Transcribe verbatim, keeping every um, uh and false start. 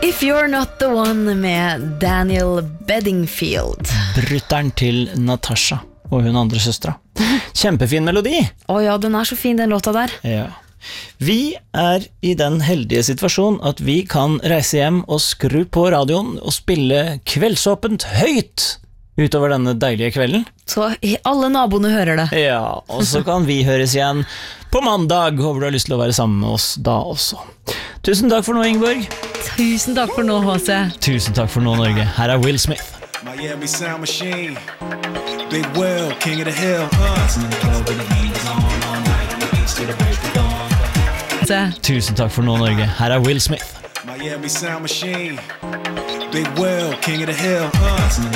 If You're Not The One med Daniel Bedingfield. Brytteren til Natasha og hun andre søstra. Kjempefin melodi. Å ja, den er så fin den låta der. Ja. Vi er i den heldige situasjon at vi kan reise hjem og skru på radioen og spille kveldsåpent høyt utover denne deilige kvelden. Så alle naboene hører det. Ja, og så kan vi høres igjen på mandag. Håper du har lyst til å være sammen med oss da også. Tusen takk for nå, Ingeborg. Tusen takk for nå, H C. Tusen takk for nå, Norge. Her er Will Smith. Miami Sound Machine, Big Will, King of the Hill. Uh. Tusen takk for nå, Norge. Her er Will Smith. Miami Sound Machine, Big Will, King of the Hill.